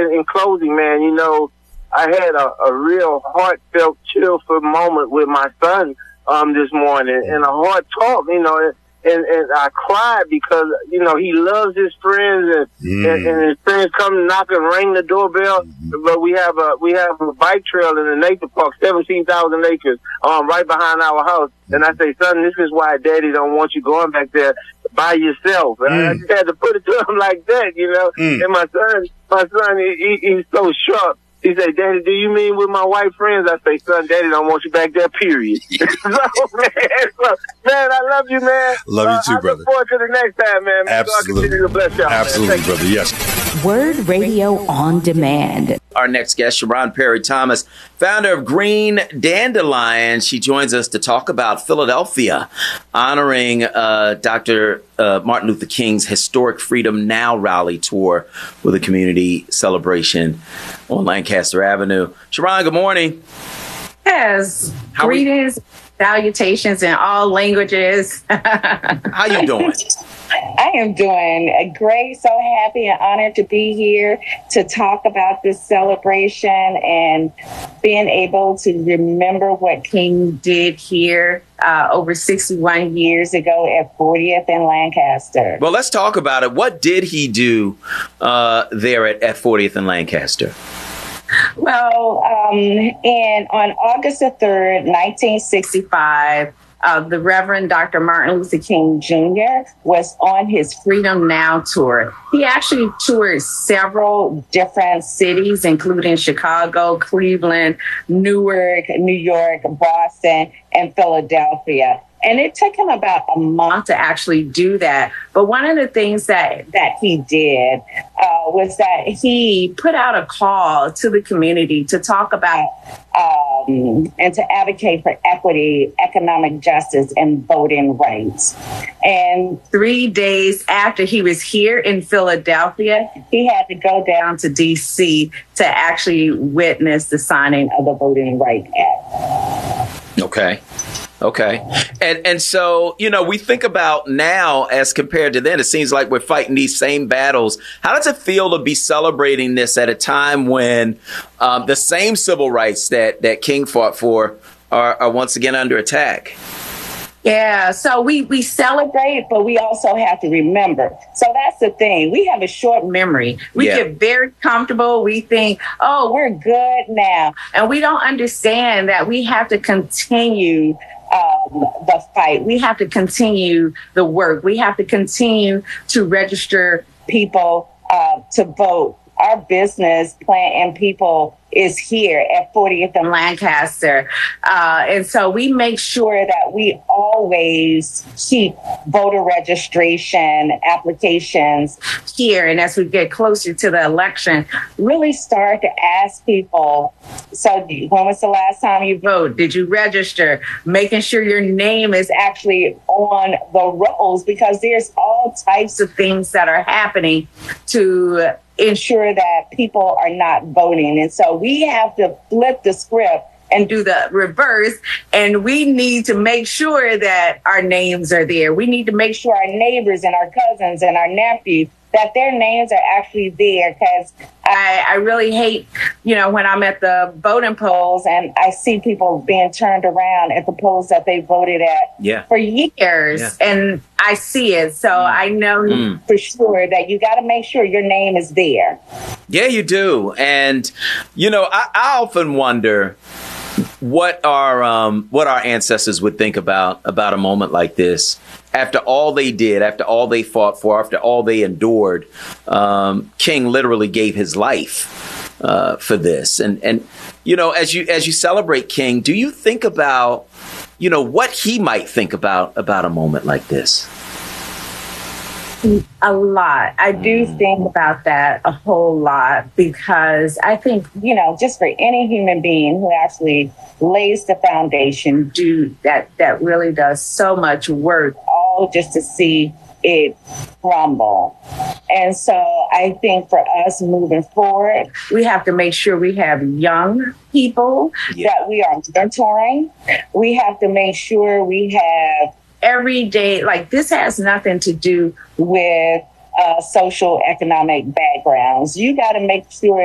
in closing, man, I had a real heartfelt, cheerful moment with my son this morning, and a hard talk, and I cried because, he loves his friends, and his friends come knock and ring the doorbell. But we have a bike trail in the nature park, 17,000 acres, right behind our house. And I say, son, this is why Daddy don't want you going back there by yourself. And I just had to put it to him like that, And my son, he's so sharp. He said, Daddy, do you mean with my white friends? I say, son, Daddy don't want you back there, period. Man, I love you, man. Love you too, brother. I look forward to the next time, man. Absolutely. So bless y'all, absolutely, man. brother. Yes. Word Radio on Demand. Our next guest, Sharon Perry Thomas, founder of Green Dandelion. She joins us to talk about Philadelphia, honoring Dr. Martin Luther King's historic Freedom Now rally tour with a community celebration on Lancaster Avenue. Sharon, good morning. Yes. Greetings, salutations in all languages. How you doing? I am doing great. So happy and honored to be here to talk about this celebration and being able to remember what King did here over 61 years ago at 40th and Lancaster. Well, let's talk about it. What did he do there at 40th and Lancaster? Well, on August the 3rd, 1965, the Reverend Dr. Martin Luther King Jr. was on his Freedom Now tour. He actually toured several different cities, including Chicago, Cleveland, Newark, New York, Boston, and Philadelphia. And it took him about a month to actually do that. But one of the things that he did was that he put out a call to the community to talk about and to advocate for equity, economic justice, and voting rights. And 3 days after he was here in Philadelphia, he had to go down to D.C. to actually witness the signing of the Voting Rights Act. Okay. And so, we think about now as compared to then, it seems like we're fighting these same battles. How does it feel to be celebrating this at a time when the same civil rights that King fought for are once again under attack? Yeah, so we celebrate, but we also have to remember. So that's the thing. We have a short memory. We get very comfortable. We think, oh, we're good now. And we don't understand that we have to continue the fight. We have to continue the work. We have to continue to register people to vote. Our business, Plant and People, is here at 40th and Lancaster. And so we make sure that we always keep voter registration applications here. And as we get closer to the election, really start to ask people, so when was the last time you voted? Did you register? Making sure your name is actually on the rolls, because there's all types of things that are happening to ensure that people are not voting. And so we have to flip the script and do the reverse. And we need to make sure that our names are there. We need to make sure our neighbors and our cousins and our nephews, that their names are actually there. Because I really hate, when I'm at the voting polls and I see people being turned around at the polls that they voted at for years. And I see it. So I know for sure that you got to make sure your name is there. Yeah, you do. And, I often wonder what our ancestors would think about a moment like this. After all they did, after all they fought for, after all they endured, King literally gave his life for this. And as you celebrate King, do you think about, what he might think about a moment like this? A lot. I do think about that a whole lot, because I think, just for any human being who actually lays the foundation, that really does so much work, all just to see it crumble. And so I think for us moving forward, we have to make sure we have young people that we are mentoring. We have to make sure we have every day, like, this has nothing to do with social economic backgrounds. You got to make sure